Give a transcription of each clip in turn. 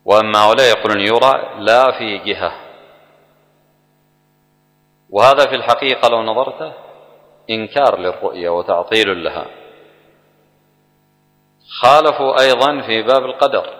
وأما هؤلاء يقولون يرى لا في جهة، وهذا في الحقيقة لو نظرته إنكار للرؤية وتعطيل لها. خالفوا أيضا في باب القدر،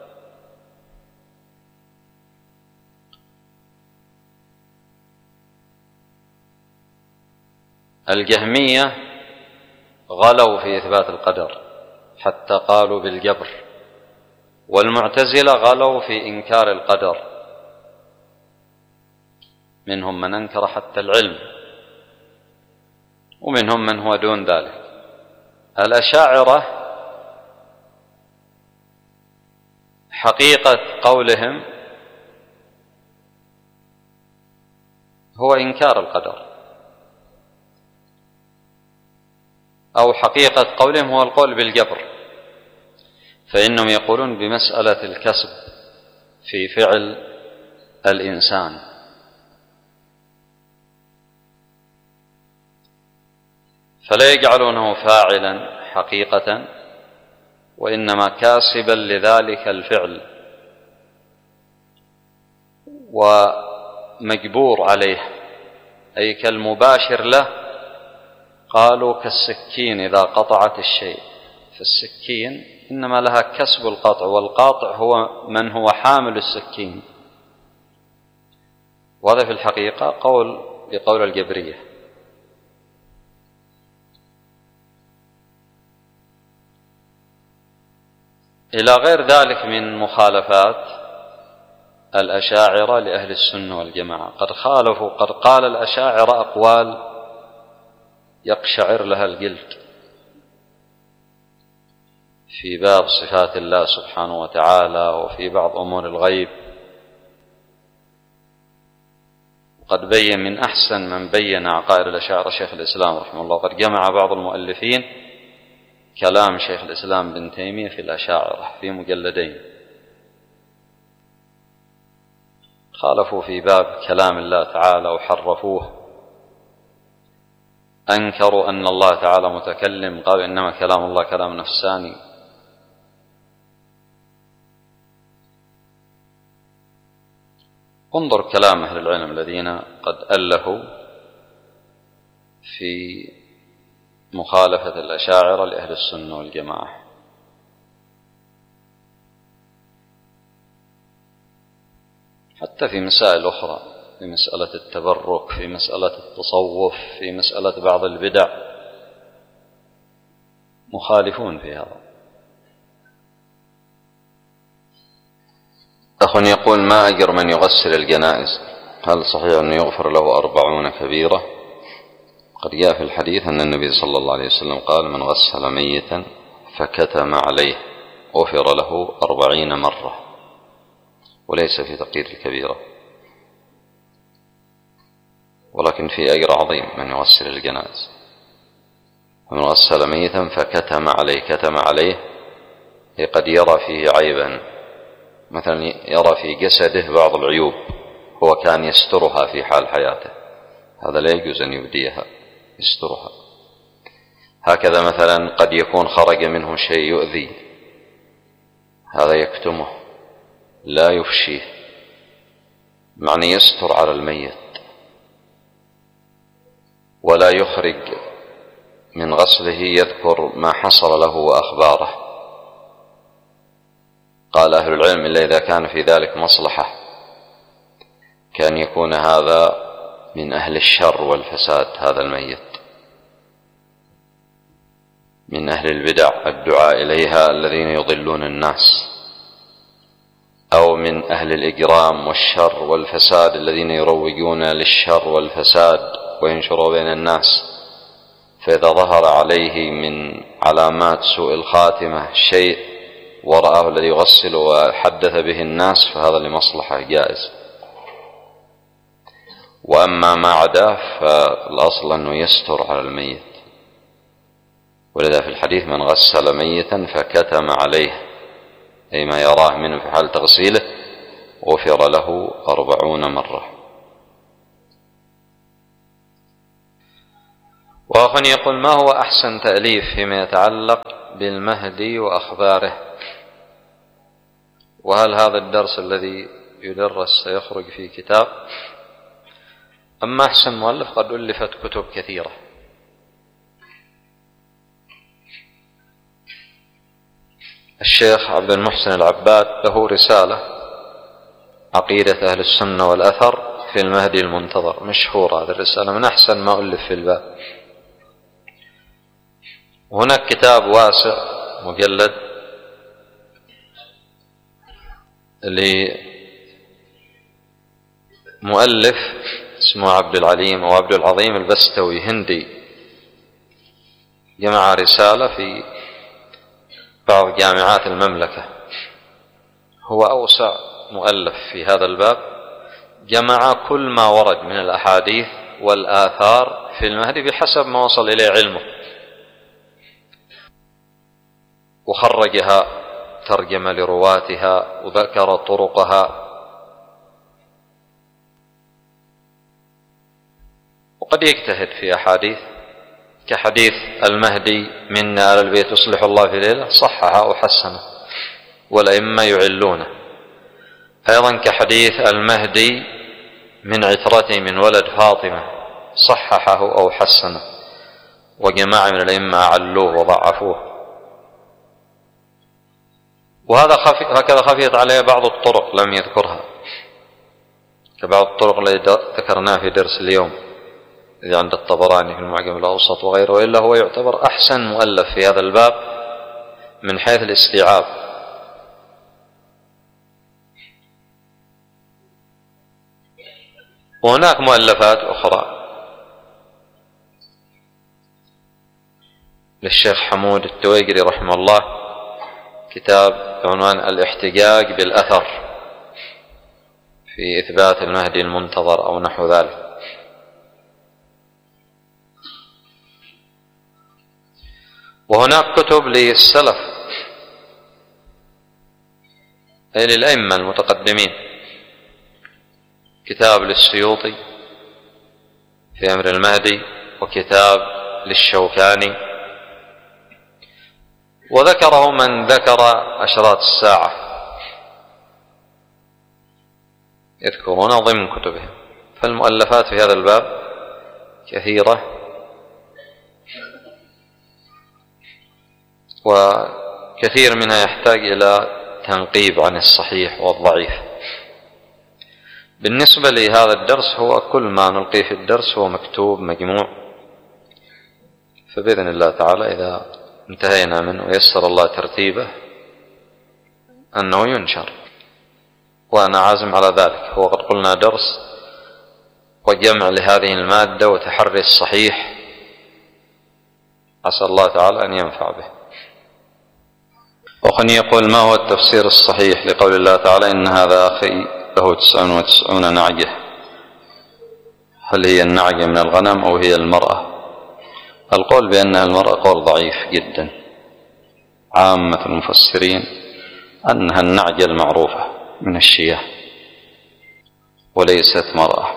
الجهمية غلوا في إثبات القدر حتى قالوا بالجبر، والمعتزلة غلوا في إنكار القدر، منهم من أنكر حتى العلم ومنهم من هو دون ذلك. الأشاعرة حقيقة قولهم هو إنكار القدر، أو حقيقة قولهم هو القول بالجبر، فإنهم يقولون بمسألة الكسب في فعل الإنسان، فلا يجعلونه فاعلا حقيقة، وإنما كاسبا لذلك الفعل ومجبور عليه، أي كالمباشر له. قالوا كالسكين إذا قطعت الشيء، فالسكين إنما لها كسب القطع، والقاطع هو من هو حامل السكين، وهذا في الحقيقة قول بقول الجبرية. إلى غير ذلك من مخالفات الأشاعرة لأهل السنة والجماعة، قد خالفوا، قد قال الأشاعرة أقوال يقشعر لها الجلد في باب صفات الله سبحانه وتعالى وفي بعض أمور الغيب. قد بين من أحسن من بين عقائد الأشاعرة شيخ الإسلام رحمه الله، قد جمع بعض المؤلفين كلام شيخ الإسلام بن تيمية في الأشاعرة في مجلدين، خالفوا في باب كلام الله تعالى وحرفوه، أنكروا أن الله تعالى متكلم، قالوا إنما كلام الله كلام نفساني. انظر كلام أهل العلم الذين قد ألفوا في مخالفة الأشاعرة لأهل السنة والجماعة. حتى في مسائل أخرى، في مسألة التبرك، في مسألة التصوف، في مسألة بعض البدع، مخالفون في هذا. أخ يقول: ما أجر من يغسل الجنائز؟ هل صحيح أنه يغفر له 40 كبيرة؟ قد جاء في الحديث أن النبي صلى الله عليه وسلم قال: من غسل ميتا فكتم عليه غفر له 40 مرة، وليس في تقدير الكبيرة، ولكن في أجر عظيم من يغسل الجنائز. ومن غسل ميتا فكتم عليه، كتم عليه قد يرى فيه عيبا، مثلا يرى في جسده بعض العيوب هو كان يسترها في حال حياته، هذا لا يجوز أن يبديها، يسترها. هكذا مثلا قد يكون خرج منه شيء يؤذي، هذا يكتمه لا يفشيه، معنى يستر على الميت، ولا يخرج من غسله يذكر ما حصل له وأخباره. قال أهل العلم: إلا إذا كان في ذلك مصلحة، كان يكون هذا من أهل الشر والفساد، هذا الميت من أهل البدع الدعاء إليها الذين يضلون الناس، أو من أهل الإجرام والشر والفساد الذين يروجون للشر والفساد وينشروا بين الناس. فإذا ظهر عليه من علامات سوء الخاتمة شيء ورآه الذي يغسل وحدث به الناس، فهذا لمصلحة جائز. وأما ما عداه فالأصل أنه يستر على الميت، ولذا في الحديث: من غسل ميتا فكتم عليه، أي ما يراه منه في حال تغسيله غفر له 40 مرة. وأخ يقول: ما هو أحسن تأليف فيما يتعلق بالمهدي وأخباره وهل هذا الدرس الذي يدرس سيخرج في كتاب أم أحسن مؤلف قد ألفت كتب كثيرة؟ الشيخ عبد المحسن العباد له رسالة عقيدة أهل السنة والأثر في المهدي المنتظر، مشهورة هذه الرسالة، من أحسن ما ألف في الباب. وهناك كتاب واسع مجلد لمؤلف اسمه عبد العليم أو عبد العظيم البستوي، هندي، جمع رسالة في بعض جامعات المملكة، هو أوسع مؤلف في هذا الباب، جمع كل ما ورد من الأحاديث والآثار في المهدي بحسب ما وصل إليه علمه، وخرجها، ترجم لرواتها، وذكر طرقها. وقد يجتهد في أحاديث كحديث المهدي منا آل البيت يصلح الله في ليلة، صحها وحسنه والأئمة يعلونه. أيضا كحديث المهدي من عترته من ولد فاطمة، صححه أو حسنه، وجماعة من الأئمة أعلوه وضعفوه. هكذا خفيت عليه بعض الطرق لم يذكرها، كبعض الطرق التي ذكرناها في درس اليوم إذا عند الطبراني في المعجم الأوسط وغيره، وإلا هو يعتبر أحسن مؤلف في هذا الباب من حيث الاستيعاب. وهناك مؤلفات أخرى للشيخ حمود التويقري رحمه الله، كتاب بعنوان الاحتجاج بالأثر في إثبات المهدي المنتظر أو نحو ذلك. وهناك كتب للسلف أي للأئمة المتقدمين، كتاب للسيوطي في أمر المهدي، وكتاب للشوكاني، وذكره من ذكر أشراط الساعة يذكرون ضمن كتبهم. فالمؤلفات في هذا الباب كثيرة، وكثير منها يحتاج إلى تنقيب عن الصحيح والضعيف. بالنسبة لهذا الدرس هو كل ما نلقيه في الدرس هو مكتوب مجموع، فبإذن الله تعالى إذا انتهينا منه ويسر الله ترتيبه أنه ينشر، وأنا عازم على ذلك. هو قد قلنا درس وجمع لهذه المادة وتحري الصحيح، عسى الله تعالى أن ينفع به. وخني يقول: ما هو التفسير الصحيح لقول الله تعالى إن هذا أخي له 99 نعجة؟ هل هي النعجة من الغنم أو هي المرأة؟ القول بأنها المرأة قول ضعيف جدا، عامة المفسرين أنها النعجة المعروفة من الشياه وليست مرأة.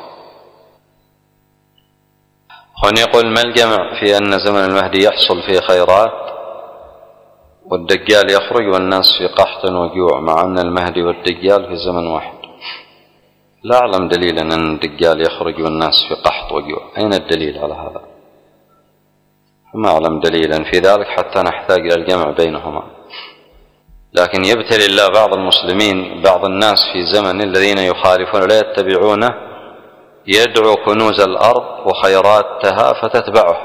خني يقول: ما الجمع في أن زمن المهدي يحصل فيه خيرات والدجال يخرج والناس في قحط وجوع، مع أن المهدي والدجال في زمن واحد؟ لا أعلم دليلا أن الدجال يخرج والناس في قحط وجوع، أين الدليل على هذا؟ ما أعلم دليلا في ذلك حتى نحتاج إلى الجمع بينهما. لكن يبتلي الله بعض المسلمين، بعض الناس في زمن الذين يخالفون لا يتبعونه، يدعو كنوز الأرض وخيراتها فتتبعه،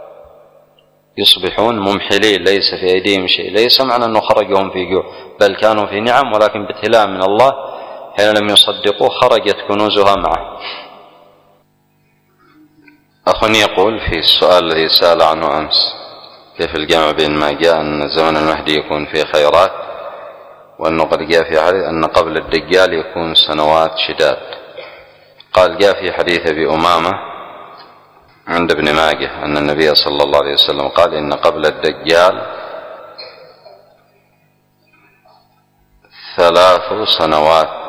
يصبحون ممحلين ليس في أيديهم شيء. ليس معنى أنه خرجهم في جوع، بل كانوا في نعم، ولكن بابتلاء من الله حين لم يصدقوا خرجت كنوزها معه. أخ يقول في السؤال الذي سأل عنه أمس: كيف الجمع بين ما جاء أن زمن المهدي يكون فيه خيرات وأنه قد جاء في حديث أن قبل الدجال يكون سنوات شداد؟ قال: جاء في حديث أبي أمامة عند ابن ماجه أن النبي صلى الله عليه وسلم قال: إن قبل الدجال 3 سنوات،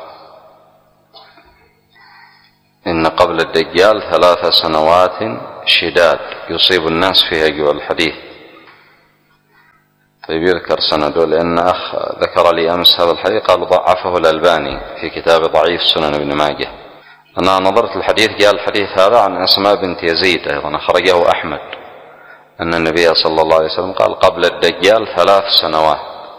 إن قبل الدجال 3 سنوات شداد يصيب الناس فيها جوع. الحديث طيب يذكر سنده، لأن أخ ذكر لي أمس هذا الحديث قال ضعفه الألباني في كتاب ضعيف سنن ابن ماجه. أنا نظرت الحديث قال الحديث هذا عن أسماء بنت يزيد أيضا أخرجه أحمد أن النبي صلى الله عليه وسلم قال قبل الدجال 3 سنوات،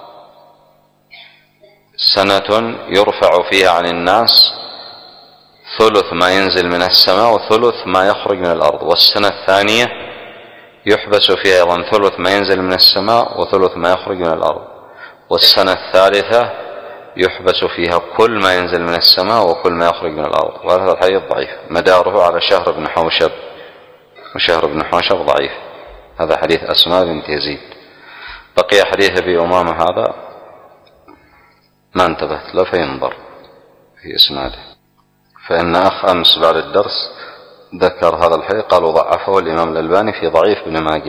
سنة يرفع فيها عن الناس ثلث ما ينزل من السماء وثلث ما يخرج من الأرض، والسنة الثانية يحبس فيها أيضا ثلث ما ينزل من السماء وثلث ما يخرج من الأرض، والسنة الثالثة يحبس فيها كل ما ينزل من السماء وكل ما يخرج من الأرض. وهذا الحديث ضعيف مداره على شهر بن حوشب، وشهر بن حوشب ضعيف. هذا حديث أسماء بنت يزيد. بقي حديث أبي أمامة هذا ما انتبهت له فينظر في إسناده، فإن أخ أمس بعد الدرس ذكر هذا الحديث قال وضعفه الإمام الألباني في ضعيف ابن ماجه.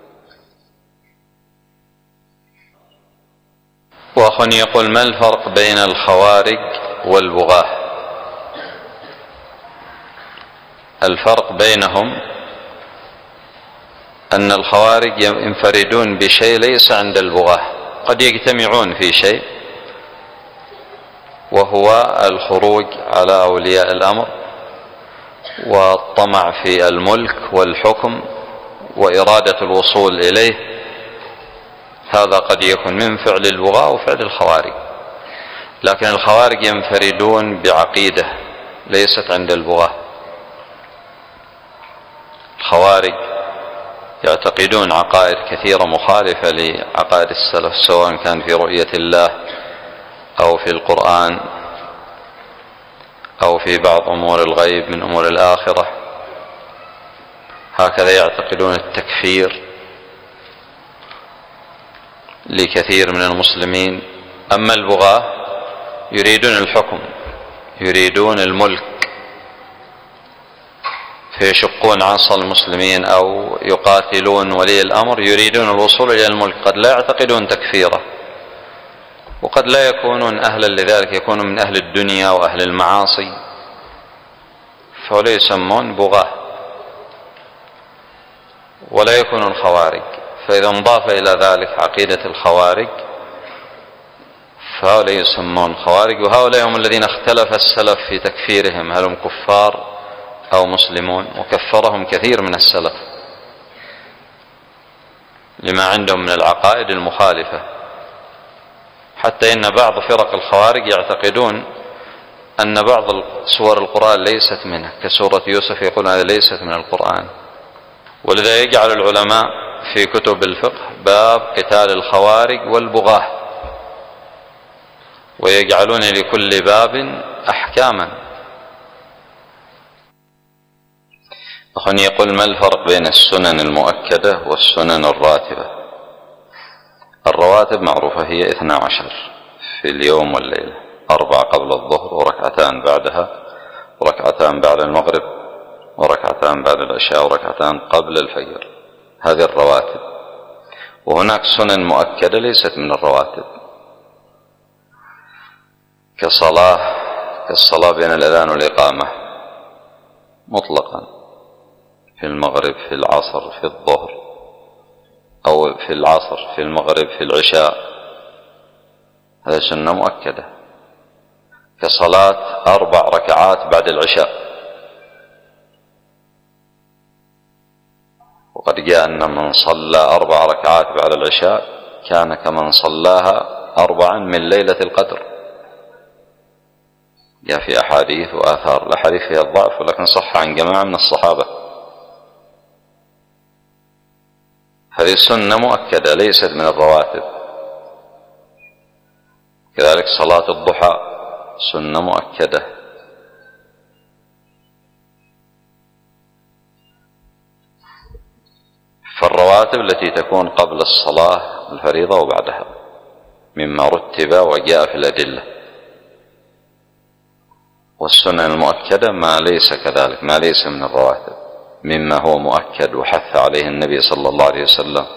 وأخ يقول ما الفرق بين الخوارج والبغاة؟ الفرق بينهم أن الخوارج ينفردون بشيء ليس عند البغاة، قد يجتمعون في شيء وهو الخروج على أولياء الأمر والطمع في الملك والحكم وإرادة الوصول إليه، هذا قد يكون من فعل البغاة وفعل الخوارج. لكن الخوارج ينفردون بعقيدة ليست عند البغاة. الخوارج يعتقدون عقائد كثيرة مخالفة لعقائد السلف، سواء كان في رؤية الله أو في القرآن أو في بعض أمور الغيب من أمور الآخرة. هكذا يعتقدون التكفير لكثير من المسلمين. أما البغاة يريدون الحكم، يريدون الملك، فيشقون عصا المسلمين أو يقاتلون ولي الأمر، يريدون الوصول إلى الملك. قد لا يعتقدون تكفيره، وقد لا يكونون أهلا لذلك، يكونون من أهل الدنيا وأهل المعاصي، فلا يسمون بغاة ولا يكونون خوارج. فإذا انضاف إلى ذلك عقيدة الخوارج فهؤلاء يسمون خوارج. وهؤلاء هم الذين اختلف السلف في تكفيرهم، هل هم كفار أو مسلمون، وكفرهم كثير من السلف لما عندهم من العقائد المخالفة. حتى إن بعض فرق الخوارج يعتقدون أن بعض سور القرآن ليست منه، كسورة يوسف يقولون هذه ليست من القرآن. ولذا يجعل العلماء في كتب الفقه باب قتال الخوارج والبغاة، ويجعلون لكل باب أحكاما. أخ يقول ما الفرق بين السنن المؤكدة والسنن الراتبة؟ الرواتب معروفة هي 12 في اليوم والليلة، 4 قبل الظهر وركعتان بعدها وركعتان بعد المغرب وركعتان بعد العشاء وركعتان قبل الفجر، هذه الرواتب. وهناك سنن مؤكدة ليست من الرواتب، كالصلاة بين الأذان والإقامة مطلقا، في المغرب في العصر في الظهر، أو في العصر في المغرب في العشاء، هذا سنة مؤكدة. كصلاة 4 ركعات بعد العشاء، وقد جاء أن من صلى 4 ركعات بعد العشاء كان كمن صلاها 4 من ليلة القدر. جاء في أحاديث وآثار، الأحاديث فيها الضعف ولكن صح عن جماعة من الصحابة. هذه سنة مؤكدة ليست من الرواتب. كذلك صلاة الضحى سنة مؤكدة. فالرواتب التي تكون قبل الصلاة الفريضة وبعدها مما رتب وجاء في الأدلة. والسنن المؤكدة ما ليس كذلك، ما ليس من الرواتب، مما هو مؤكد وحث عليه النبي صلى الله عليه وسلم.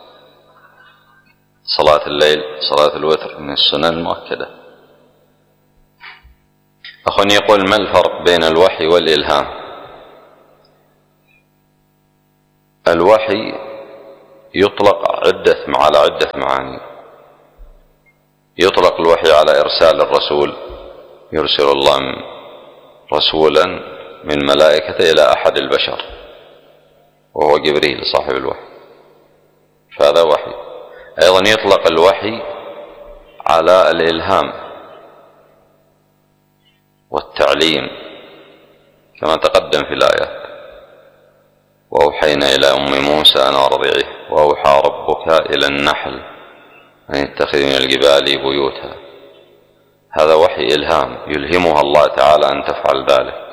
صلاة الليل، صلاة الوتر من السنن المؤكدة. أخ يقول ما الفرق بين الوحي والإلهام؟ الوحي يطلق على عدة معاني. يطلق الوحي على إرسال الرسول، يرسل الله رسولا من ملائكته إلى أحد البشر وهو جبريل صاحب الوحي، فهذا وحي. أيضا يطلق الوحي على الإلهام والتعليم كما تقدم في الآيات: وأوحينا إلى أم موسى أن أرضعيه وأوحى ربك إلى النحل أن اتخذي من الجبال بيوتا. هذا وحي إلهام يلهمها الله تعالى أن تفعل ذلك.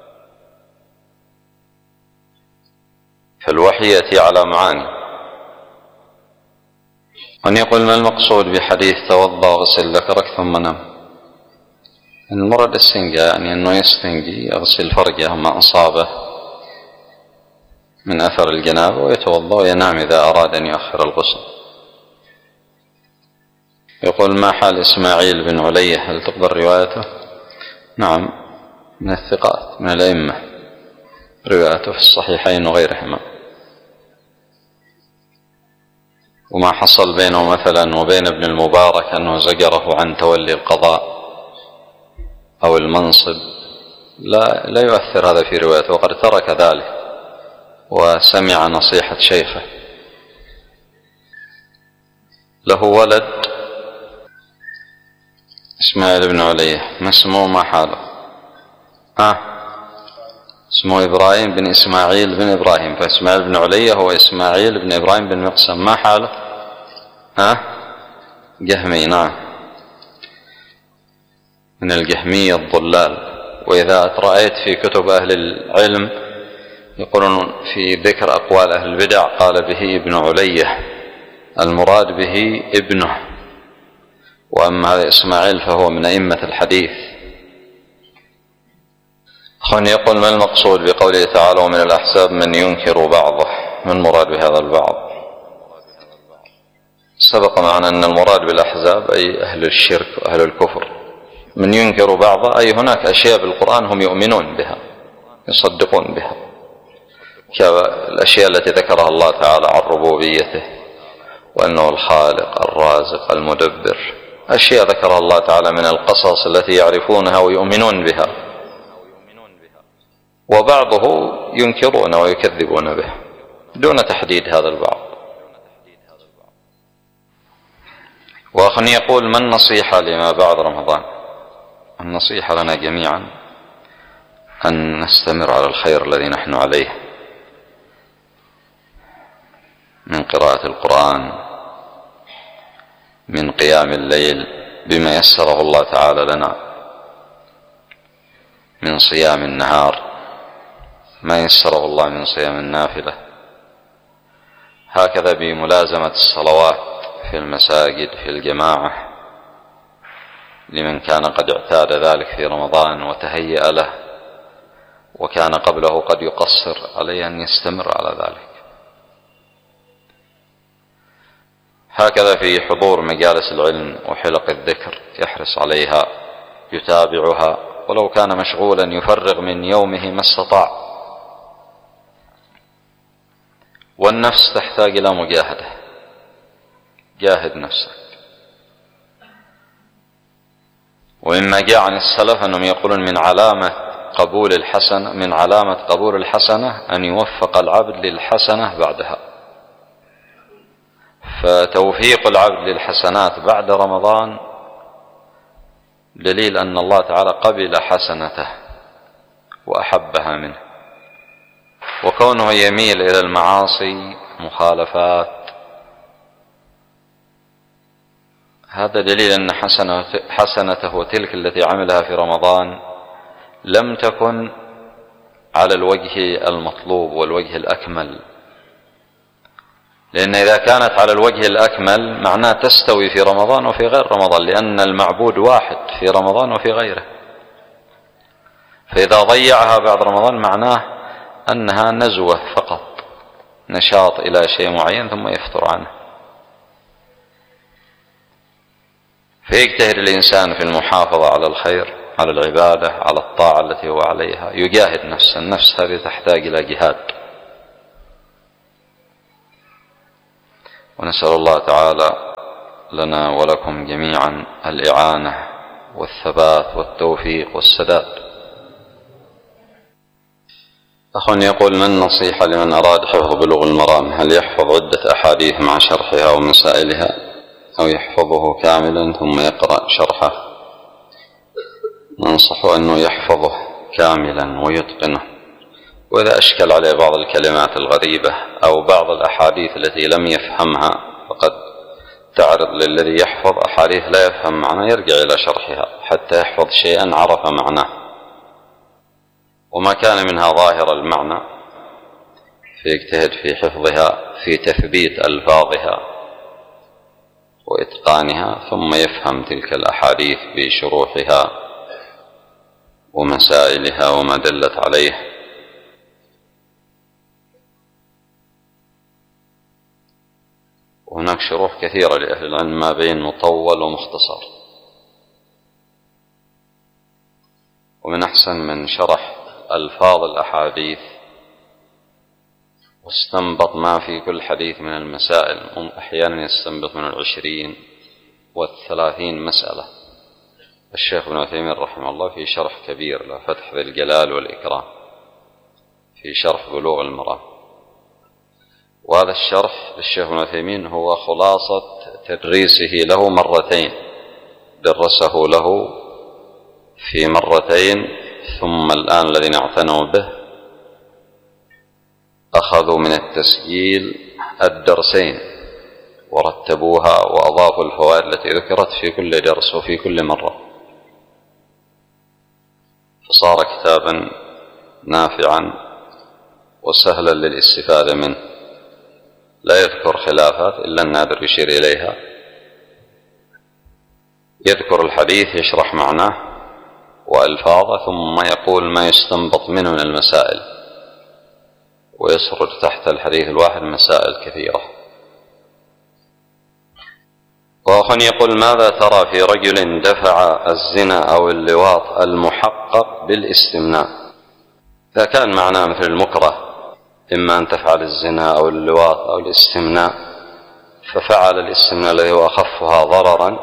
فالوحي يأتي على معاني. أن يقول: ما المقصود بحديث توضأ وغسل ذكرك ثم نم؟ المراد الاستنجاء، يعني أنه يستنجي يغسل فرجه ما أصابه من أثر الجنابة ويتوضأ وينام إذا أراد أن يؤخر الغسل. يقول: ما حال إسماعيل بن علية، هل تقبل روايته؟ نعم، من الثقات من الأئمة، روايته في الصحيحين وغيرهما. وما حصل بينه مثلا وبين ابن المبارك أنه زجره عن تولي القضاء أو المنصب، لا يؤثر هذا في روايته، وقد ترك ذلك وسمع نصيحة شيخه. له ولد إسماعيل بن علية، ما اسمه ما حاله؟ اسمه إبراهيم بن إسماعيل بن إبراهيم، فإسماعيل بن علية هو إسماعيل بن إبراهيم بن مقسم. ما حاله؟ جهمي، نعم، من الجهمية الضلال. وإذا رأيت في كتب أهل العلم يقولون في ذكر أقوال أهل البدع قال به ابن علية، المراد به ابنه، وأما هذا إسماعيل فهو من أئمة الحديث. أخواني، يقول: ما المقصود بقوله تعالى: ومن الأحزاب من ينكر بعضه؟ ما المراد بهذا البعض؟ سبق معنا أن المراد بالأحزاب أي أهل الشرك وأهل الكفر. من ينكر بعضه أي هناك أشياء بالقرآن هم يؤمنون بها يصدقون بها، كالأشياء التي ذكرها الله تعالى عن ربوبيته وأنه الخالق الرازق المدبر، أشياء ذكرها الله تعالى من القصص التي يعرفونها ويؤمنون بها، وبعضه ينكرون ويكذبون به دون تحديد هذا البعض. وأخ يقول: ما النصيحة لما بعد رمضان؟ النصيحة لنا جميعا أن نستمر على الخير الذي نحن عليه من قراءة القرآن، من قيام الليل بما يسره الله تعالى لنا، من صيام النهار ما يسره الله من صيام النافلة، هكذا بملازمة الصلوات في المساجد في الجماعة لمن كان قد اعتاد ذلك في رمضان وتهيأ له وكان قبله قد يقصر، عليه أن يستمر على ذلك. هكذا في حضور مجالس العلم وحلق الذكر يحرص عليها، يتابعها، ولو كان مشغولا يفرغ من يومه ما استطاع. والنفس تحتاج إلى مجاهدة، جاهد نفسك. ومما جاء عن السلف أنهم يقولون من علامة قبول الحسنة أن يوفق العبد للحسنة بعدها. فتوفيق العبد للحسنات بعد رمضان دليل أن الله تعالى قبل حسنته وأحبها منه، وكونه يميل إلى المعاصي مخالفات هذا دليل أن حسنته تلك التي عملها في رمضان لم تكن على الوجه المطلوب والوجه الأكمل، لأن إذا كانت على الوجه الأكمل معناه تستوي في رمضان وفي غير رمضان، لأن المعبود واحد في رمضان وفي غيره. فإذا ضيعها بعد رمضان معناه أنها نزوة فقط، نشاط إلى شيء معين ثم يفتر عنه. فيجتهد الإنسان في المحافظة على الخير، على العبادة، على الطاعة التي هو عليها، يجاهد نفسه. النفس هذه تحتاج إلى جهاد. ونسأل الله تعالى لنا ولكم جميعا الإعانة والثبات والتوفيق والسداد. أخ يقول: ما النصيحة لمن أراد حفظ بلوغ المرام؟ هل يحفظ عدة أحاديث مع شرحها ومسائلها، أو يحفظه كاملا ثم يقرأ شرحه؟ ننصح أنه يحفظه كاملا ويتقنه، وإذا أشكل عليه بعض الكلمات الغريبة أو بعض الأحاديث التي لم يفهمها فقد تعرض للذي يحفظ أحاديث لا يفهم معناه، يرجع إلى شرحها حتى يحفظ شيئا عرف معناه، وما كان منها ظاهر المعنى فيجتهد في حفظها في تثبيت ألفاظها وإتقانها، ثم يفهم تلك الأحاديث بشروحها ومسائلها وما دلت عليه. وهناك شروح كثيرة لأهل العلم ما بين مطول ومختصر، ومن أحسن من شرح ألفاظ الأحاديث واستنبط ما في كل حديث من المسائل، أحيانا يستنبط من 20 و30 مسألة، الشيخ ابن عثيمين رحمه الله في شرح كبير له فتح ذي الجلال والإكرام في شرح بلوغ المرام. وهذا الشرح للشيخ ابن عثيمين هو خلاصة تدريسه له مرتين، درسه له في مرتين، ثم الآن الذين اعتنوا به أخذوا من التسجيل الدرسين ورتبوها وأضافوا الفوائد التي ذكرت في كل درس وفي كل مرة، فصار كتابا نافعا وسهلا للاستفادة منه، لا يذكر خلافات إلا النادر يشير إليها، يذكر الحديث يشرح معناه وألفاظه ثم يقول ما يستنبط منه من المسائل، ويسرد تحت الحديث الواحد مسائل كثيرة. وأخ يقول: ماذا ترى في رجل دفع الزنا أو اللواط المحقق بالاستمناء؟ إذا كان معناه مثل المكره، إما أن تفعل الزنا أو اللواط أو الاستمناء، ففعل الاستمناء الذي هو أخفها ضررا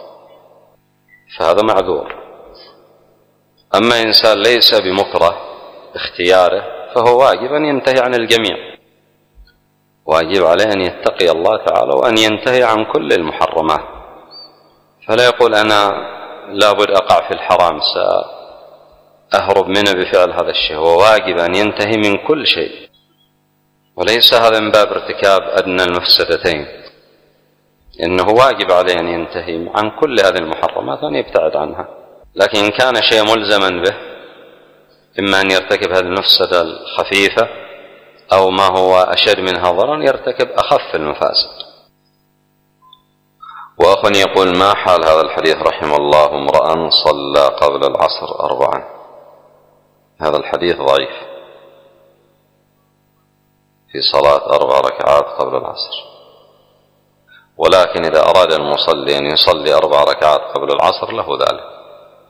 فهذا معذور. أما إنسان ليس بمكره باختياره فهو واجب أن ينتهي عن الجميع، واجب عليه أن يتقي الله تعالى وأن ينتهي عن كل المحرمات، فلا يقول أنا لابد أقع في الحرام سأهرب منه بفعل هذا الشيء، هو واجب أن ينتهي من كل شيء، وليس هذا من باب ارتكاب أدنى المفسدتين، إنه واجب عليه أن ينتهي عن كل هذه المحرمات وأن يبتعد عنها. لكن إن كان شيء ملزما به، إما أن يرتكب هذه المفسدة الخفيفة أو ما هو أشد منها ضررا يرتكب أخف المفاسد. وأخ يقول: ما حال هذا الحديث رحمه الله امرأ صلى قبل العصر 4؟ هذا الحديث ضعيف في صلاة 4 ركعات قبل العصر، ولكن إذا أراد المصلي أن يصلي 4 ركعات قبل العصر له ذلك،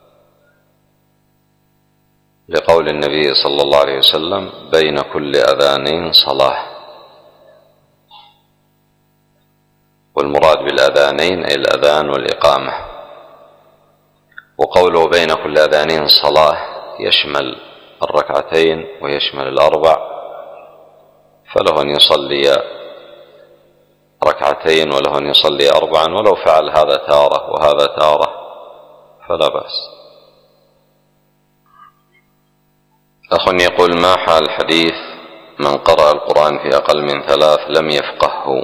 لقول النبي صلى الله عليه وسلم: بين كل أذانين صلاة. والمراد بالأذانين أي الأذان والإقامة، وقوله بين كل أذانين صلاة يشمل 2 ويشمل 4، فله أن يصلي 2 وله أن يصلي 4، ولو فعل هذا تارة وهذا تارة فلا بأس. أخ يقول: ما حال حديث من قرأ القرآن في أقل من 3 لم يفقهه؟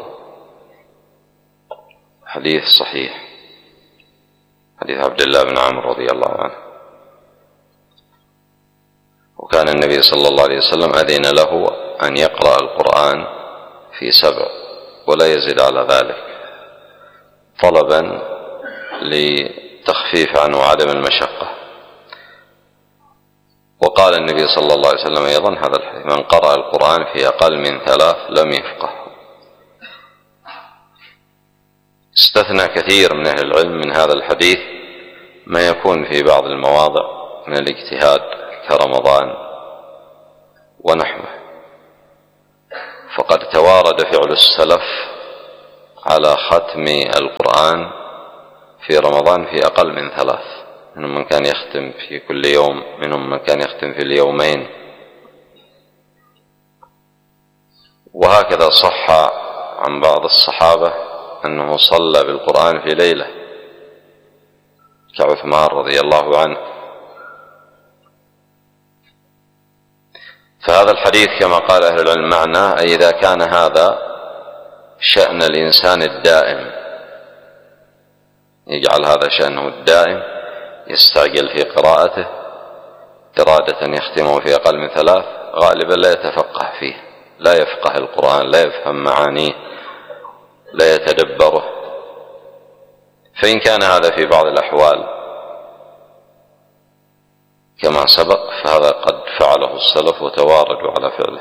حديث صحيح، حديث عبد الله بن عمرو رضي الله عنه، وكان النبي صلى الله عليه وسلم أذن له أن يقرأ القرآن في 7 ولا يزيد على ذلك، طلبا لتخفيف عنه وعدم المشقة. وقال النبي صلى الله عليه وسلم أيضا هذا الحديث: من قرأ القرآن في أقل من 3 لم يفقه. استثنى كثير من أهل العلم من هذا الحديث ما يكون في بعض المواضع من الاجتهاد كرمضان ونحوه، فقد توارد فعل السلف على ختم القرآن في رمضان في أقل من 3، منهم من كان يختم في كل يوم، منهم من كان يختم في اليومين. وهكذا صح عن بعض الصحابة أنه صلى بالقرآن في ليلة كعثمان رضي الله عنه. فهذا الحديث كما قال أهل العلم معناه أي إذا كان هذا شأن الإنسان الدائم، يجعل هذا شأنه الدائم، يستعجل في قراءته إرادة يختمه في أقل من 3، غالبا لا يتفقه فيه، لا يفقه القرآن، لا يفهم معانيه، لا يتدبره. فإن كان هذا في بعض الأحوال كما سبق فهذا قد فعله السلف وتواردوا على فعله.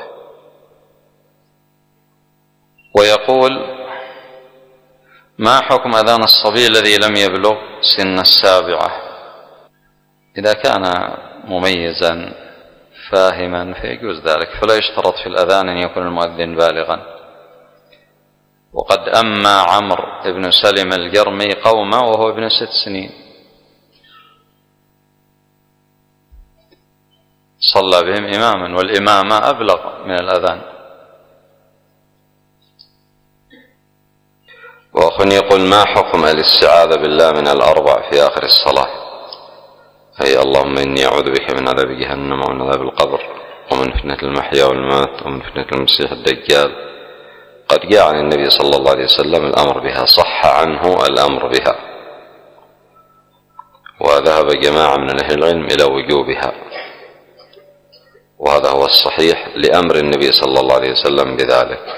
ويقول: ما حكم أذان الصبي الذي لم يبلغ سن 7؟ إذا كان مميزا فاهما فيجوز ذلك، فلا يشترط في الأذان أن يكون المؤذن بالغا. وقد أمى عمرو بن سلم الجرمي قوما وهو ابن 6 سنين، صلى بهم إماما، والإمامة أبلغ من الأذان. وأخ يقول: ما حكم الاستعاذة بالله من الأربع في آخر الصلاة؟ أي اللهم إني أعوذ بك من عذاب جهنم ومن عذاب القبر ومن فتنة المحيا والممات ومن فتنة المسيح الدجال. قد جاء عن النبي صلى الله عليه وسلم الأمر بها، صح عنه الأمر بها، وذهب جماعة من أهل العلم إلى وجوبها، وهذا هو الصحيح لأمر النبي صلى الله عليه وسلم بذلك.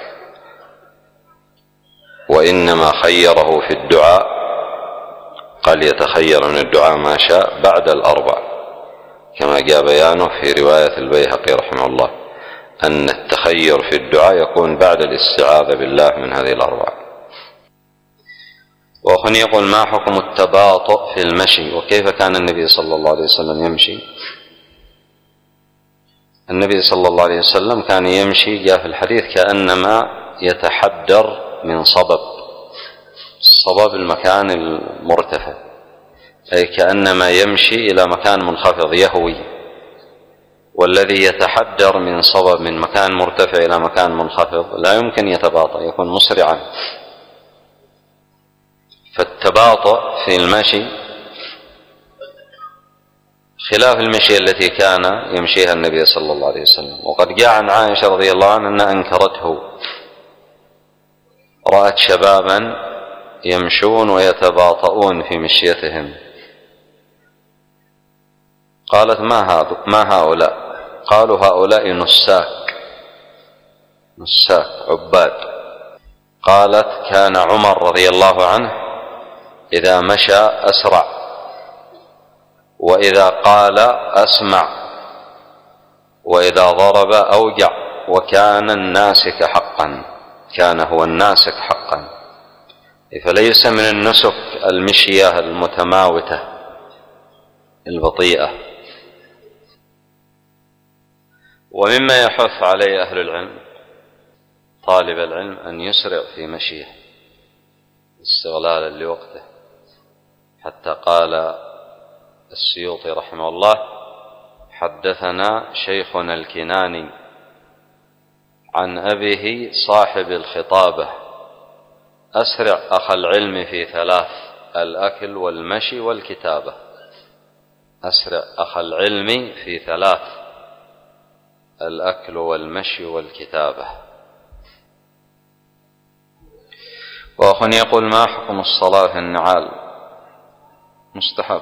وإنما خيره في الدعاء، قال يتخير من الدعاء ما شاء بعد الأربع، كما جاء بيانه في رواية البيهقي رحمه الله أن التخير في الدعاء يكون بعد الاستعاذة بالله من هذه الأربع. وأخ يقول: ما حكم التباطؤ في المشي، وكيف كان النبي صلى الله عليه وسلم يمشي؟ النبي صلى الله عليه وسلم كان يمشي، جاء في الحديث كأنما يتحدر من صبب، الصبب المكان المرتفع، أي كأنما يمشي إلى مكان منخفض يهوي. والذي يتحدر من صبب من مكان مرتفع إلى مكان منخفض لا يمكن يتباطأ، يكون مسرعا. فالتباطؤ في المشي خلاف المشي التي كان يمشيها النبي صلى الله عليه وسلم. وقد جاء عن عائشة رضي الله عنها أنها أنكرته، رأت شبابا يمشون ويتباطؤون في مشيتهم، قالت: ما هؤلاء؟ قالوا: هؤلاء نساك عباد. قالت: كان عمر رضي الله عنه إذا مشى أسرع، وإذا قال أسمع، وإذا ضرب أوجع، وكان الناسك حقا، كان هو الناسك حقا. فليس من النسك المشية المتماوتة البطيئة. ومما يحث عليه أهل العلم طالب العلم أن يسرع في مشيه استغلالا لوقته، حتى قال السيوطي رحمه الله: حدثنا شيخنا الكناني عن أبيه صاحب الخطابة: أسرع أخ العلم في 3: الأكل والمشي والكتابة. أسرع أخ العلم في 3: الأكل والمشي والكتابة. وأخ يقول: ما حكم الصلاة في النعال؟ مستحب،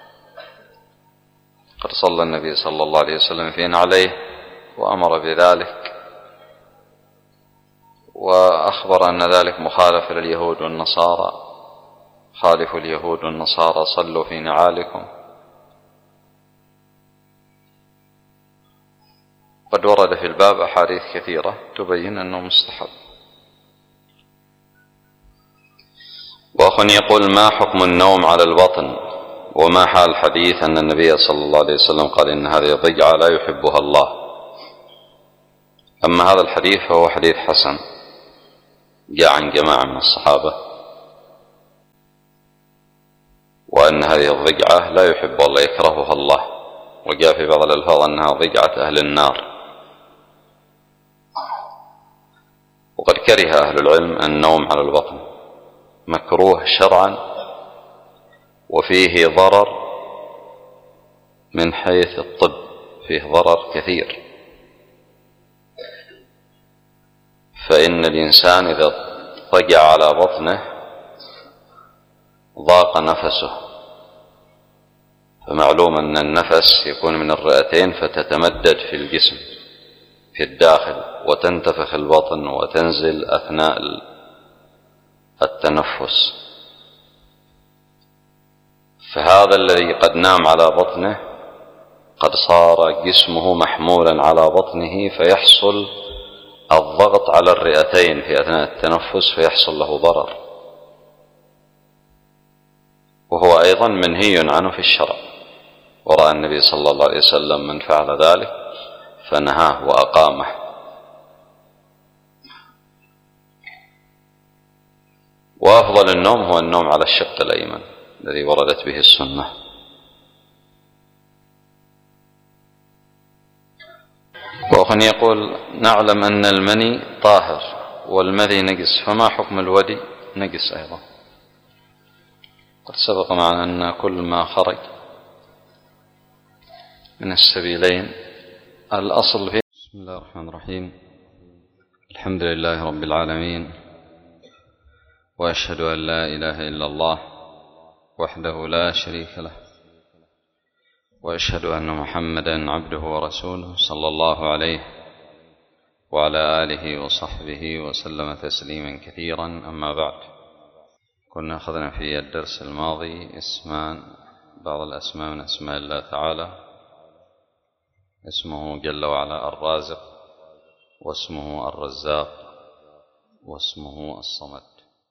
قد صلى النبي صلى الله عليه وسلم في نعليه وأمر بذلك، وأخبر أن ذلك مخالف لليهود والنصارى: خالفوا اليهود والنصارى، صلوا في نعالكم. قد ورد في الباب أحاديث كثيرة تبين أنه مستحب. وأخ يقول: ما حكم النوم على البطن؟ وما حال حديث أن النبي صلى الله عليه وسلم قال إن هذه ضجعة لا يحبها الله؟ أما هذا الحديث فهو حديث حسن، جاء عن جماعة من الصحابة وأن هذه الضجعة لا يحب الله يكرهها الله، وجاء في بعض الألفاظ أنها ضجعة أهل النار. وقد كره أهل العلم النوم على البطن، مكروه شرعا وفيه ضرر من حيث الطب، فيه ضرر كثير. فإن الإنسان إذا اضطجع على بطنه ضاق نفسه، فمعلوم أن النفس يكون من الرئتين فتتمدد في الجسم في الداخل وتنتفخ البطن وتنزل أثناء التنفس. فهذا الذي قد نام على بطنه قد صار جسمه محمولا على بطنه، فيحصل الضغط على الرئتين في أثناء التنفس فيحصل له ضرر، وهو أيضا منهي عنه في الشرع. ورأى النبي صلى الله عليه وسلم من فعل ذلك فنهاه وأقامه. وأفضل النوم هو النوم على الشق الأيمن الذي وردت به السنة. وأخي يقول: نعلم أن المني طاهر والمذي نجس، فما حكم الودي؟ نجس أيضا. قد سبق معنا أن كل ما خرج من السبيلين الأصل فيه. بسم الله الرحمن الرحيم. الحمد لله رب العالمين، وأشهد أن لا إله إلا الله وحده لا شريك له، وأشهد أن محمدا عبده ورسوله صلى الله عليه وعلى آله وصحبه وسلم تسليما كثيرا. أما بعد، كنا أخذنا في الدرس الماضي بعض الأسماء من أسماء الله تعالى، اسمه جل وعلا الرازق، واسمه الرزاق، واسمه الصمد.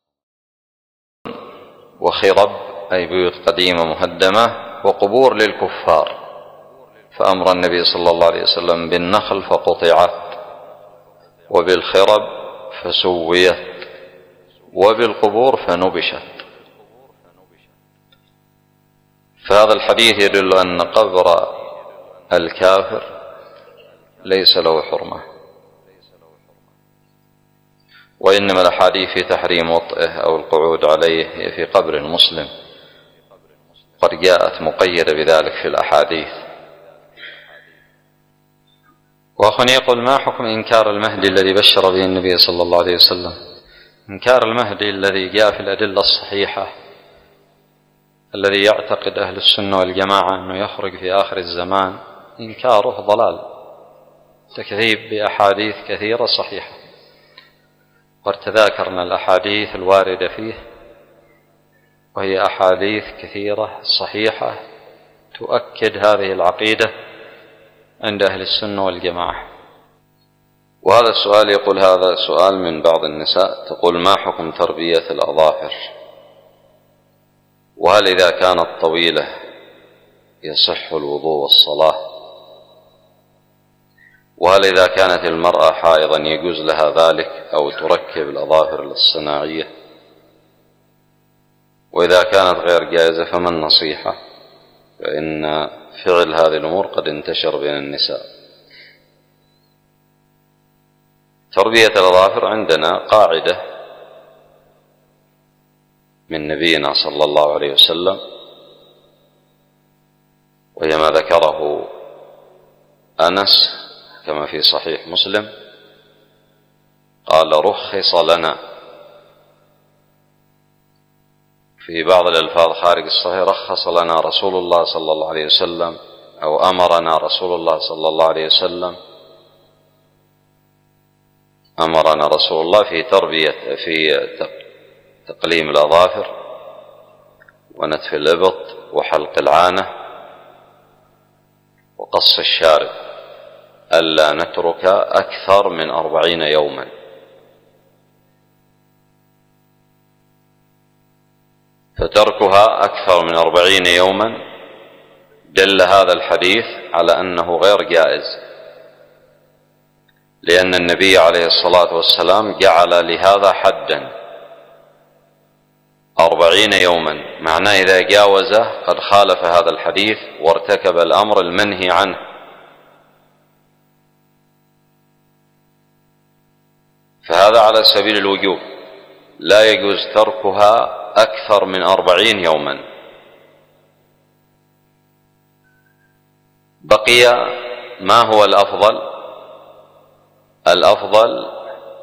وخرب أي بيوت قديمة مهدمة، وقبور للكفار، فأمر النبي صلى الله عليه وسلم بالنخل فقطعت، وبالخرب فسويت، وبالقبور فنبشت. فهذا الحديث يدل أن قبر الكافر ليس له حرمة، وإنما الأحاديث في تحريم وطئه أو القعود عليه هي في قبر المسلم، قد جاءت مقيدة بذلك في الأحاديث. وأخونا يقول: ما حكم إنكار المهدي الذي بشر به النبي صلى الله عليه وسلم؟ إنكار المهدي الذي جاء في الأدلة الصحيحة، الذي يعتقد أهل السنة والجماعة أنه يخرج في آخر الزمان، إنكاره ضلال، تكذيب بأحاديث كثيرة صحيحة. وارتذاكرنا الأحاديث الواردة فيه، وهي أحاديث كثيرة صحيحة تؤكد هذه العقيدة عند أهل السنة والجماعة. وهذا السؤال يقول: هذا سؤال من بعض النساء، تقول: ما حكم تربية الأظافر؟ وهل إذا كانت طويلة يصح الوضوء والصلاة؟ وهل إذا كانت المرأة حائضا يجوز لها ذلك أو تركب الأظافر الصناعية؟ وإذا كانت غير جائزة فما النصيحة؟ فإن فعل هذه الأمور قد انتشر بين النساء. تربية الأظافر عندنا قاعدة من نبينا صلى الله عليه وسلم، وهي ما ذكره أنس كما في صحيح مسلم، قال: رخص لنا. في بعض الألفاظ خارج الصحيح: رخص لنا رسول الله صلى الله عليه وسلم، أو أمرنا رسول الله صلى الله عليه وسلم. أمرنا رسول الله في تقليم الأظافر ونتف الإبط وحلق العانة وقص الشارب، ألا نترك أكثر من 40 يوما. فتركها أكثر من 40 يوما دل هذا الحديث على أنه غير جائز، لأن النبي عليه الصلاة والسلام جعل لهذا حدا 40 يوما، معناه إذا جاوزه قد خالف هذا الحديث وارتكب الأمر المنهي عنه. فهذا على سبيل الوجوب، لا يجوز تركها أكثر من 40 يوما. بقي ما هو الأفضل؟ الأفضل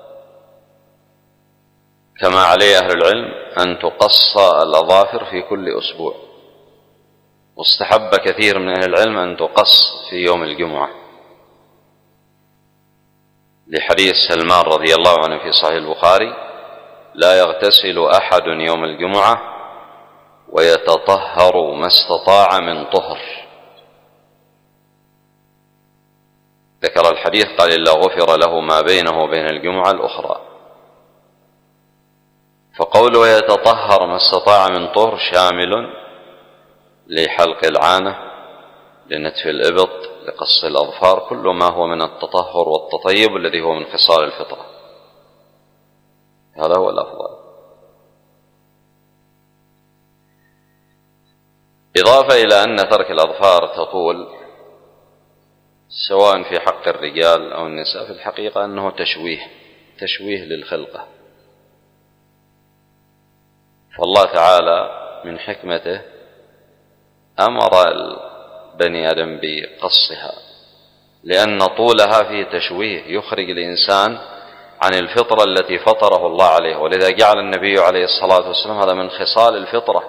كما عليه أهل العلم أن تقص الأظافر في كل أسبوع، واستحب كثير من أهل العلم أن تقص في يوم الجمعة، لحديث سلمان رضي الله عنه في صحيح البخاري: لا يغتسل أحد يوم الجمعة ويتطهر ما استطاع من طهر. ذكر الحديث قال: إلا غفر له ما بينه وبين الجمعة الأخرى. فقوله يتطهر ما استطاع من طهر شامل لحلق العانة، لنتف الإبط، لقص الأظفار، كل ما هو من التطهر والتطيب الذي هو من خصال الفطرة. هذا هو الأفضل. إضافة إلى أن ترك الأظفار تطول سواء في حق الرجال أو النساء، في الحقيقة أنه تشويه للخلقة. فالله تعالى من حكمته أمر بني آدم بقصها، لأن طولها فيه تشويه، يخرج الإنسان عن الفطرة التي فطره الله عليه. ولذا جعل النبي عليه الصلاة والسلام هذا من خصال الفطرة،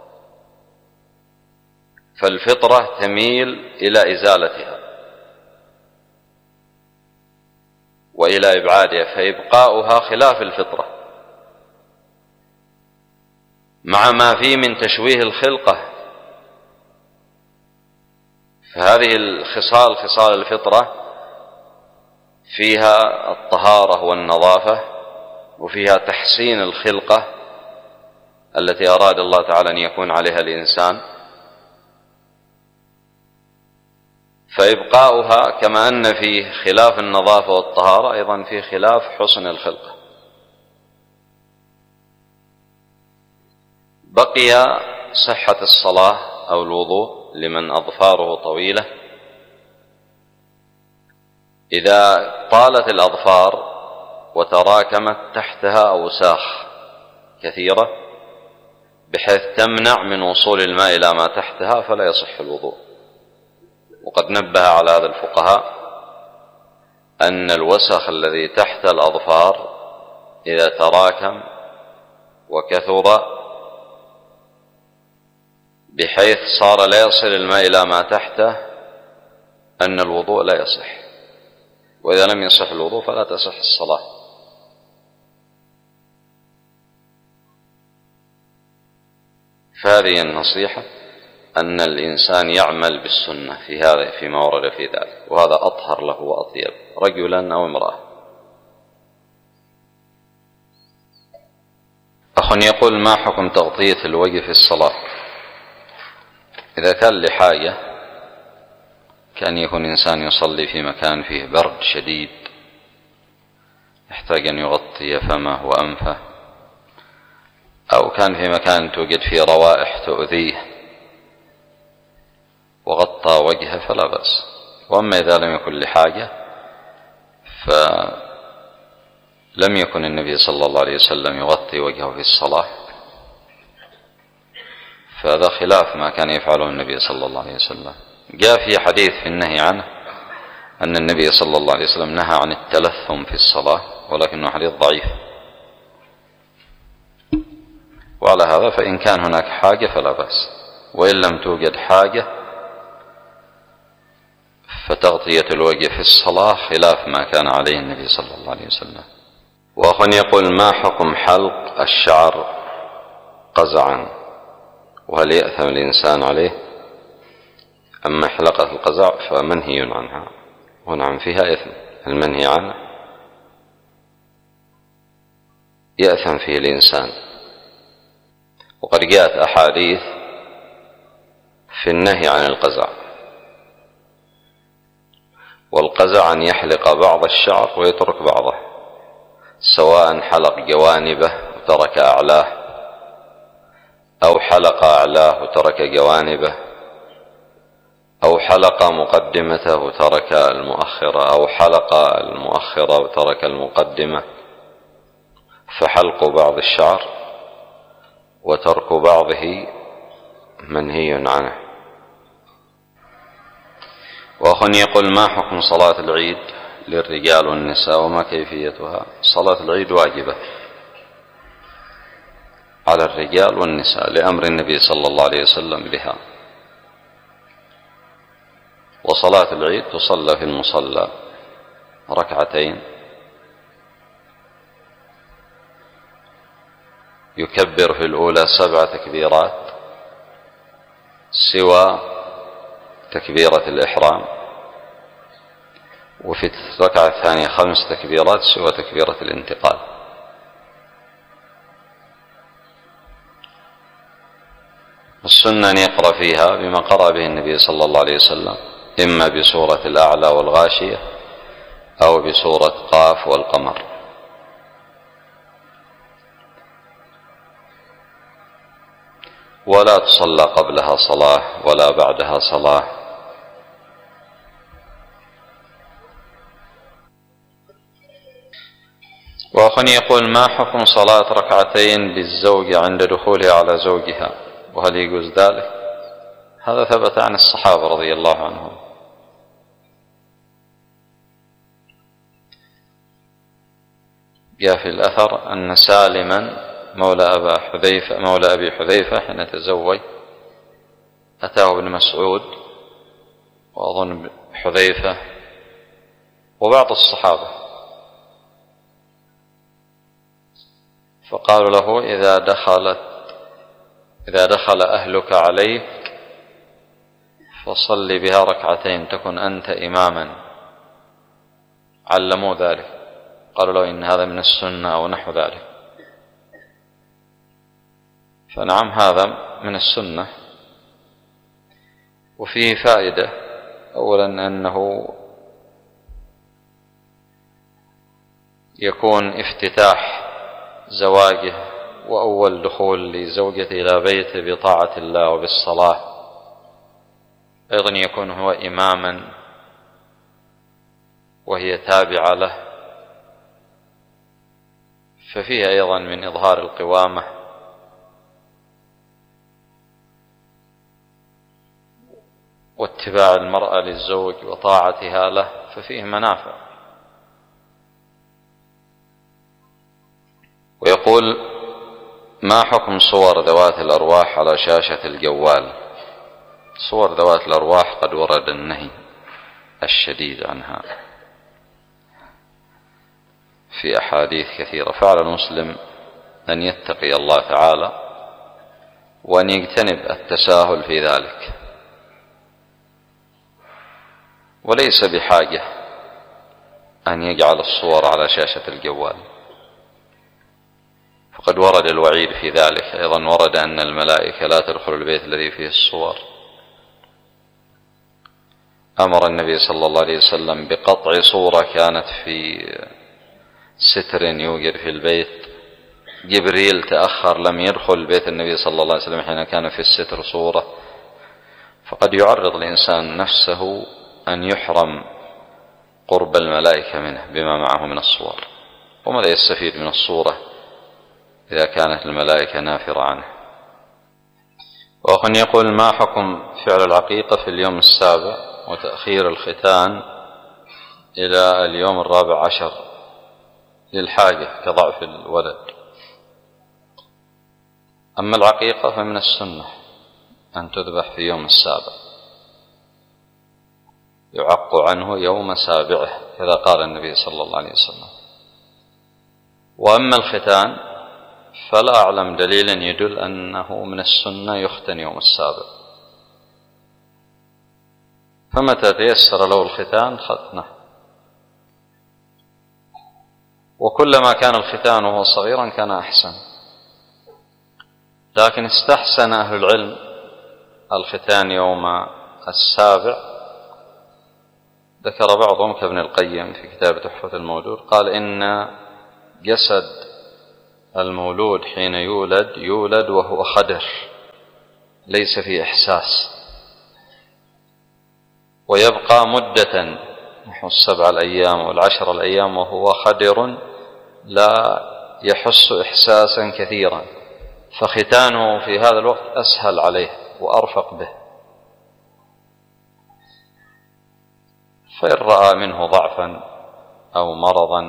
فالفطرة تميل إلى إزالتها وإلى إبعادها، فإبقاؤها خلاف الفطرة، مع ما فيه من تشويه الخلقة. فهذه الخصال، خصال الفطرة، فيها الطهارة والنظافة، وفيها تحسين الخلقة التي أراد الله تعالى أن يكون عليها الإنسان. فإبقاؤها كما أن فيه خلاف النظافة والطهارة، أيضا فيه خلاف حسن الخلقة. بقي صحة الصلاة أو الوضوء لمن أظفاره طويلة. إذا طالت الأظفار وتراكمت تحتها أوساخ كثيرة بحيث تمنع من وصول الماء إلى ما تحتها، فلا يصح الوضوء. وقد نبه على هذا الفقهاء أن الوسخ الذي تحت الأظفار إذا تراكم وكثر بحيث صار لا يصل الماء إلى ما تحته، أن الوضوء لا يصح. وإذا لم يصح الوضوء فلا تصح الصلاة. فهذه النصيحة، أن الإنسان يعمل بالسنة في هذا، فيما ورد في ذلك، وهذا أطهر له وأطيب، رجلا أو امرأة. أخ يقول: ما حكم تغطية الوجه في الصلاة؟ إذا كان لحاجة، كان يكون إنسان يصلي في مكان فيه برد شديد يحتاج أن يغطي فمه وأنفه، أو كان في مكان توجد فيه روائح تؤذيه وغطى وجهه فلا بأس. وأما إذا لم يكن لحاجة، فلم يكن النبي صلى الله عليه وسلم يغطي وجهه في الصلاة، فهذا خلاف ما كان يفعله النبي صلى الله عليه وسلم. جاء في حديث في النهي عنه أن النبي صلى الله عليه وسلم نهى عن التلثم في الصلاة، ولكنه حديث ضعيف. وعلى هذا فإن كان هناك حاجة فلا بأس، وإن لم توجد حاجة فتغطية الوجه في الصلاة خلاف ما كان عليه النبي صلى الله عليه وسلم. وأخ يقول: ما حكم حلق الشعر قزعا، وهل يأثم الإنسان عليه؟ أما حلقة القزع فمنهي عنها، ونعم فيها إثم. المنهي عنه يأثم فيه الإنسان، وقد جاءت أحاديث في النهي عن القزع. والقزع أن يحلق بعض الشعر ويترك بعضه، سواء حلق جوانبه وترك أعلاه، أو حلق أعلاه وترك جوانبه، أو حلق مقدمته وترك المؤخرة، أو حلق المؤخرة وترك المقدمة. فحلق بعض الشعر وترك بعضه منهي عنه. وأخ يقول: ما حكم صلاة العيد للرجال والنساء وما كيفيتها؟ صلاة العيد واجبة على الرجال والنساء لأمر النبي صلى الله عليه وسلم بها. وصلاة العيد تصلى في المصلى ركعتين، يكبر في الأولى 7 تكبيرات سوى تكبيرة الإحرام، وفي الركعة الثانية 5 تكبيرات سوى تكبيرة الانتقال. السنة أن يقرأ فيها بما قرأ به النبي صلى الله عليه وسلم، إما بسورة الأعلى والغاشية أو بسورة قاف والقمر. ولا تصلى قبلها صلاة ولا بعدها صلاة. وأخ يقول: ما حكم صلاة ركعتين للزوجة عند دخولها على زوجها، وهل يجوز ذلك؟ هذا ثبت عن الصحابة رضي الله عنهم. جاء في الأثر أن سالما مولى أبي حذيفة حين تزوج أتاه ابن مسعود وأظن حذيفة وبعض الصحابة، فقالوا له: إذا دخل أهلك عليك فصل بها ركعتين تكن أنت إماما. علموا ذلك، قالوا له: إن هذا من السنة أو نحو ذلك. فنعم، هذا من السنة، وفيه فائدة. أولا أنه يكون افتتاح زواجه وأول دخول لزوجته إلى بيته بطاعة الله وبالصلاة. أيضا يكون هو إماما وهي تابعة له، ففيه أيضا من إظهار القوامة واتباع المرأة للزوج وطاعتها له، ففيه منافع. ويقول: ما حكم صور ذوات الأرواح على شاشة الجوال؟ صور ذوات الأرواح قد ورد النهي الشديد عنها في أحاديث كثيرة، فعلى المسلم أن يتقي الله تعالى وأن يجتنب التساهل في ذلك، وليس بحاجة أن يجعل الصور على شاشة الجوال، فقد ورد الوعيد في ذلك. أيضا ورد أن الملائكة لا تدخل البيت الذي فيه الصور. أمر النبي صلى الله عليه وسلم بقطع صورة كانت في ستر يوجد في البيت. جبريل تأخر لم يدخل بيت النبي صلى الله عليه وسلم حين كان في الستر صورة. فقد يعرض الإنسان نفسه أن يحرم قرب الملائكة منه بما معه من الصور، وماذا يستفيد من الصورة إذا كانت الملائكة نافرة عنه. وأخ يقول: ما حكم فعل العقيقة في اليوم السابع وتأخير الختان إلى اليوم 14 للحاجة كضعف الولد؟ أما العقيقة فمن السنة أن تذبح في يوم السابع، يعق عنه يوم سابعه كذا قال النبي صلى الله عليه وسلم. وأما الختان فلا أعلم دليل يدل أنه من السنة يختن يوم السابع، فمتى تيسر له الختان ختنه. وكلما كان الختان وهو صغيرا كان أحسن، لكن استحسن أهل العلم الختان يوم السابع ذكر بعضهم كابن القيم في كتاب تحفة المولود، قال إن جسد المولود حين يولد وهو خدر ليس فيه إحساس، ويبقى مدة نحو 7 أيام أو 10 أيام وهو خدر لا يحس إحساسا كثيرا، فختانه في هذا الوقت أسهل عليه وأرفق به. فإن رأى منه ضعفا أو مرضا،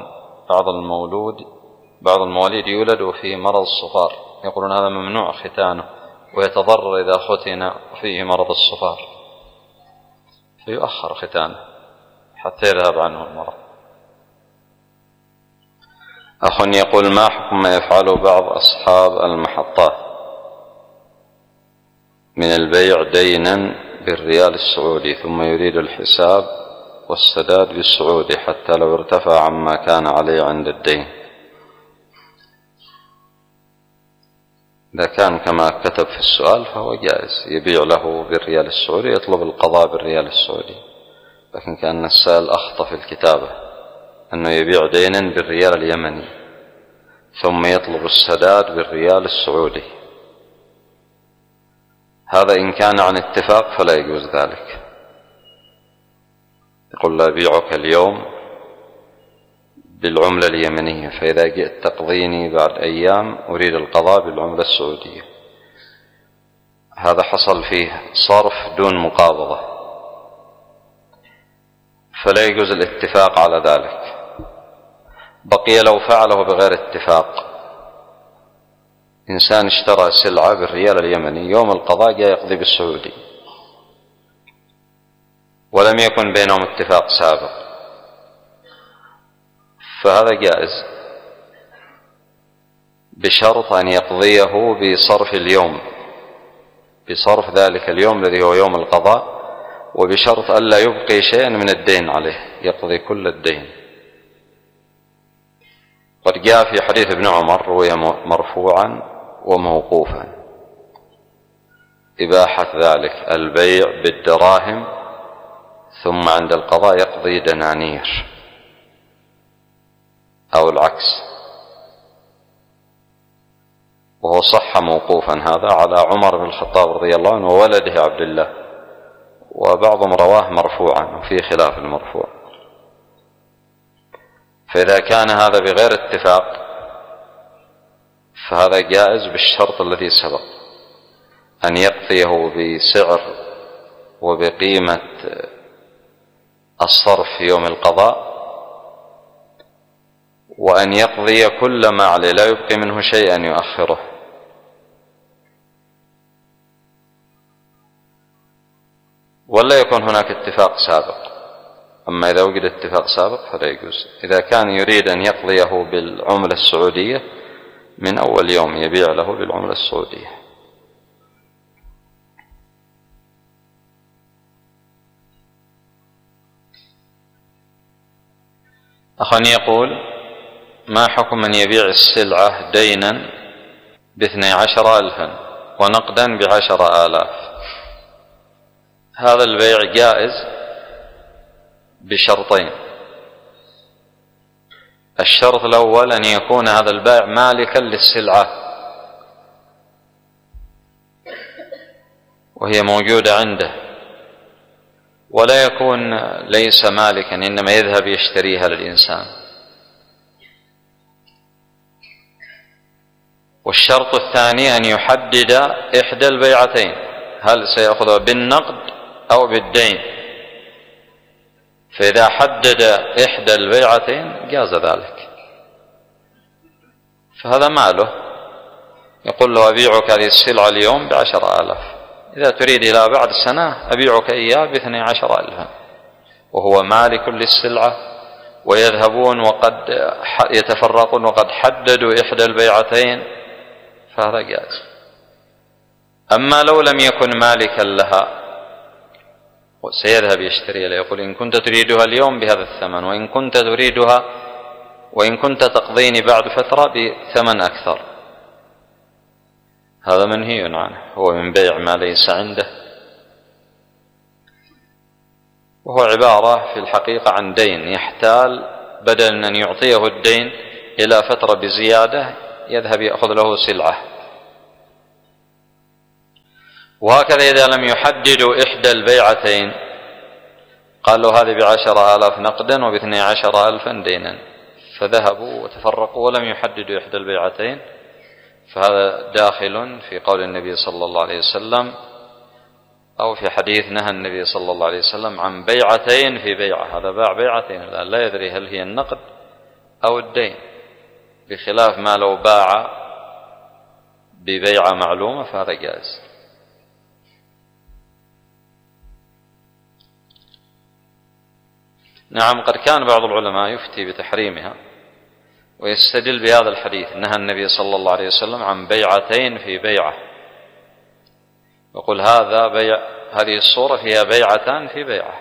بعض المواليد يولد في مرض الصفار، يقولون هذا ممنوع ختانه ويتضرر إذا ختن فيه مرض الصفار، فيؤخر ختانه حتى يذهب عنه المرض. أخ يقول: ما حكم ما يفعله بعض أصحاب المحطات من البيع دينا بالريال السعودي ثم يريد الحساب والسداد بالسعودي حتى لو ارتفع عما كان عليه عند الدين؟ إذا كان كما كتب في السؤال فهو جائز، يبيع له بالريال السعودي، يطلب القضاء بالريال السعودي. لكن كأن السائل أخطأ في الكتابة، أنه يبيع دينا بالريال اليمني ثم يطلب السداد بالريال السعودي. هذا إن كان عن اتفاق فلا يجوز ذلك. يقول: لا أبيعك اليوم بالعملة اليمنية، فإذا جئت تقضيني بعد أيام أريد القضاء بالعملة السعودية. هذا حصل فيه صرف دون مقابضة، فلا يجوز الاتفاق على ذلك. بقي لو فعله بغير اتفاق، إنسان اشترى سلعة بالريال اليمني، يوم القضاء جاء يقضي بالسعودي ولم يكن بينهم اتفاق سابق، فهذا جائز بشرط أن يقضيه بصرف اليوم، بصرف ذلك اليوم الذي هو يوم القضاء، وبشرط ألا يبقي شيئا من الدين عليه، يقضي كل الدين. قد جاء في حديث ابن عمر روي مرفوعا وموقوفا إباحة ذلك، البيع بالدراهم ثم عند القضاء يقضي دنانير أو العكس، وهو صح موقوفا هذا على عمر بن الخطاب رضي الله عنه وولده عبد الله، وبعضهم رواه مرفوعا وفي خلاف المرفوع. فإذا كان هذا بغير اتفاق فهذا جائز بالشرط الذي سبق، أن يقضيه بسعر وبقيمة الصرف في يوم القضاء، وأن يقضي كل ما عليه لا يبقي منه شيئا يؤخره. ولا يكون هناك اتفاق سابق. أما إذا وجد اتفاق سابق فلا يجوز. إذا كان يريد أن يقضيه بالعملة السعودية من أول يوم يبيع له بالعملة السعودية. أخ يقول: ما حكم من يبيع السلعة دينا ب12,000 ونقدا ب10,000؟ هذا البيع جائز بشرطين. الشرط الأول أن يكون هذا البائع مالكا للسلعة وهي موجودة عنده، ولا يكون ليس مالكا إنما يذهب يشتريها للإنسان. والشرط الثاني أن يحدد إحدى البيعتين، هل سيأخذها بالنقد أو بالدين، فإذا حدد إحدى البيعتين جاز ذلك، فهذا ماله. يقول له: أبيعك هذه السلعة اليوم ب10,000، إذا تريد إلى بعد سنة أبيعك إياه ب12,000، وهو مالك للسلعة، ويذهبون وقد يتفرقون وقد حددوا إحدى البيعتين، فهذا جائز. أما لو لم يكن مالكا لها سيذهب يشتري لها، يقول: إن كنت تريدها اليوم بهذا الثمن، وإن كنت تقضيني بعد فترة بثمن أكثر، هذا منهي عنه، هو من بيع ما ليس عنده. وهو عبارة في الحقيقة عن دين يحتال، بدل أن يعطيه الدين إلى فترة بزيادة يذهب يأخذ له سلعة. وهكذا إذا لم يحددوا إحدى البيعتين، قالوا هذه ب10,000 نقدا وب12,000 دينا، فذهبوا وتفرقوا ولم يحددوا إحدى البيعتين، فهذا داخل في قول النبي صلى الله عليه وسلم، أو في حديث نهى النبي صلى الله عليه وسلم عن بيعتين في بيعة. هذا باع بيعتين الآن لا يدري هل هي النقد أو الدين، بخلاف ما لو باع ببيعة معلومة فهذا جائز. نعم، قد كان بعض العلماء يفتي بتحريمها ويستدل بهذا الحديث، نهى النبي صلى الله عليه وسلم عن بيعتين في بيعة، يقول هذا بيع، هذه الصورة فيها بيعتان في بيعة.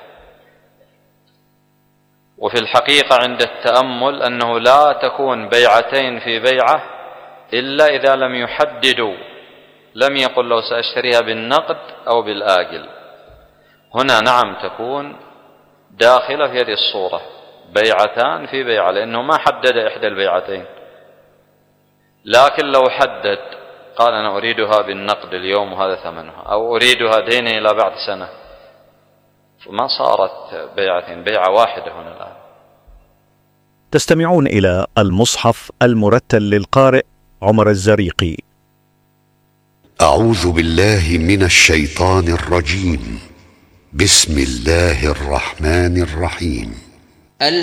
وفي الحقيقة عند التأمل أنه لا تكون بيعتين في بيعة إلا إذا لم يحددوا، لم يقل لو سأشتريها بالنقد أو بالآجل. هنا نعم تكون داخلة في هذه الصورة بيعتان في بيعة، لأنه ما حدد إحدى البيعتين. لكن لو حدد قال أنا أريدها بالنقد اليوم وهذا ثمنها، أو أريدها دين إلى بعد سنة، فما صارت بيعتين، بيعة واحدة هنا الآن. تستمعون إلى المصحف المرتل للقارئ عمر الزريقي. أعوذ بالله من الشيطان الرجيم. بسم الله الرحمن الرحيم.